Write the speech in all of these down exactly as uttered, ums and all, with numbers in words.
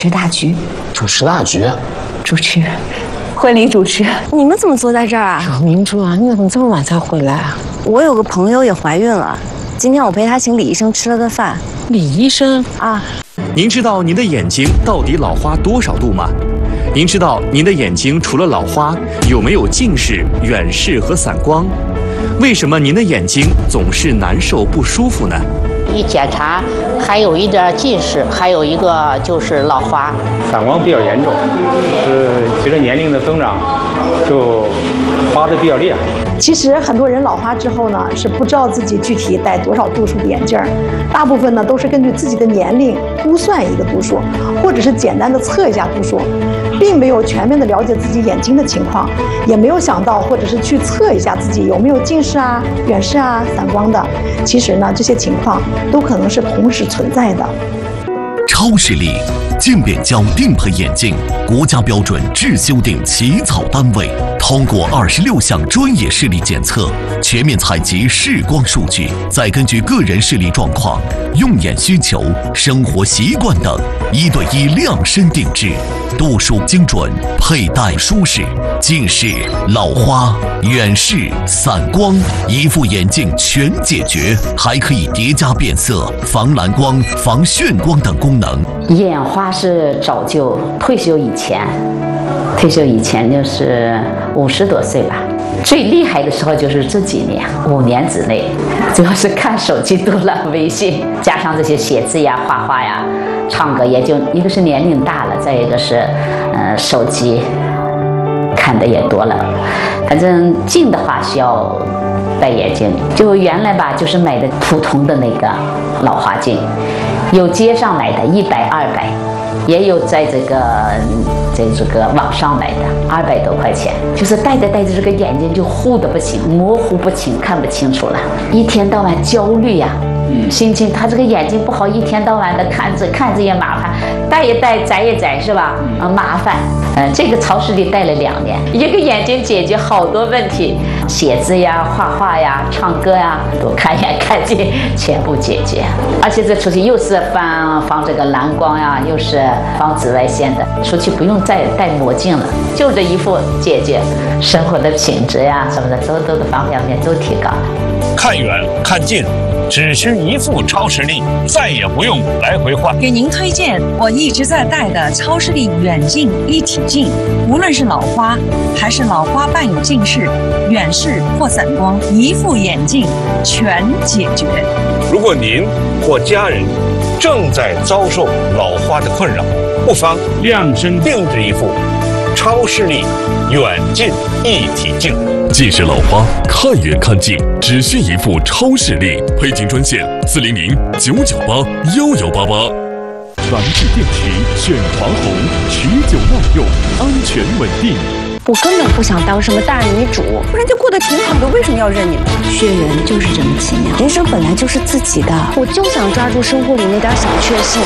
持大局， 主持大局， 主持婚礼主持。 你们怎么坐在这儿啊？ 明珠啊，你怎么这么晚才回来啊？ 我有个朋友也怀孕了，今天我陪她请李医生吃了个饭。 李医生啊， 您知道您的眼睛到底老花多少度吗？您知道您的眼睛除了老花，有没有近视、远视和散光？为什么您的眼睛总是难受不舒服呢？ 一检查还有一点近视，还有一个就是老花， 散光比较严重，是随着年龄的增长，就花的比较厉害。 其实很多人老花之后呢，是不知道自己具体戴多少度数的眼镜儿，大部分呢都是根据自己的年龄估算一个度数，或者是简单的测一下度数，并没有全面的了解自己眼睛的情况，也没有想到或者是去测一下自己有没有近视啊、远视啊、散光的。其实呢，这些情况都可能是同时存在的。 超视力渐变焦定配眼镜，国家标准制修订起草单位，通过二十六项专业视力检测，全面采集视光数据，再根据个人视力状况、用眼需求、生活习惯等，一对一量身定制，度数精准，佩戴舒适，近视、老花、远视、散光，一副眼镜全解决，还可以叠加变色、防蓝光、防眩光等功能。 眼花是早就退休以前，退休以前就是五十多岁吧。最厉害的时候就是这几年，五年之内，主要是看手机多了，微信加上这些写字呀、画画呀、唱歌，也就一个是年龄大了，再一个是，呃，手机看的也多了。反正近的话需要戴眼镜，就原来吧，就是买的普通的那个老花镜，有街上买的一百、二百，也有在这个在这个网上买的二百多块钱，就是戴着戴着这个眼睛就糊的不行，模糊不清，看不清楚了，一天到晚焦虑呀、啊。心情，他这个眼睛不好，一天到晚的看着看着也麻烦，戴也戴，摘也摘，是吧？啊，麻烦。嗯、呃，这个超视力戴了两年，一个眼睛解决好多问题，写字呀、画画呀、唱歌呀，都看眼看近，全部解决。而且这出去又是防防这个蓝光呀，又是防紫外线的，出去不用再戴墨镜了，就这一副解决，生活的品质呀什么的，都都的方方面面都提高了。 看远看近，只需一副超视力，再也不用来回换。 给您推荐我一直在戴的超视力远近一体镜，无论是老花还是老花伴有近视、远视或散光，一副眼镜全解决。 如果您或家人正在遭受老花的困扰，不妨量身定制一副超视力远近一体镜。 近视老花，看远看近，只需一副超视力。配镜专线：四零零九九八幺幺八八。传智电池选华虹，持久耐用，安全稳定。 我根本不想当什么大女主，人家过得挺好的，为什么要认你们？ 血缘就是这么奇妙， 人生本来就是自己的，我就想抓住生活里那点小确幸。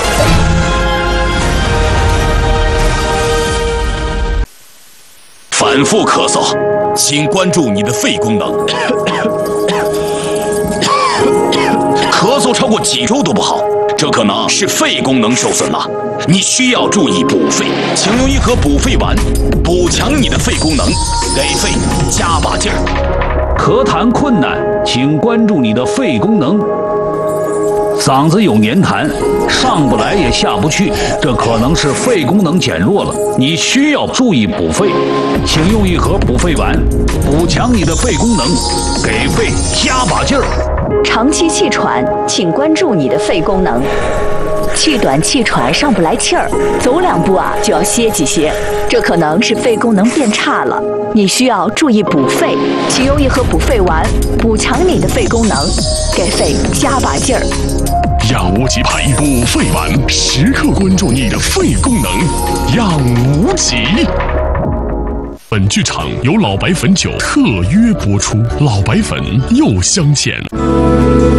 反复咳嗽，请关注你的肺功能。咳嗽超过几周都不好，这可能是肺功能受损了。你需要注意补肺，请用一盒补肺丸，补强你的肺功能，给肺加把劲儿。 咳痰困难，请关注你的肺功能。嗓子有黏痰，上不来也下不去，这可能是肺功能减弱了，你需要注意补肺，请用一盒补肺丸，补强你的肺功能，给肺加把劲儿。 长期气喘，请关注你的肺功能。气短气喘上不来气儿，走两步啊就要歇几歇，这可能是肺功能变差了，你需要注意补肺，请用一盒补肺丸，补强你的肺功能，给肺加把劲儿。 养无极牌补肺丸，时刻关注你的肺功能，养无极。本剧场由老白汾酒特约播出，老白汾又相见。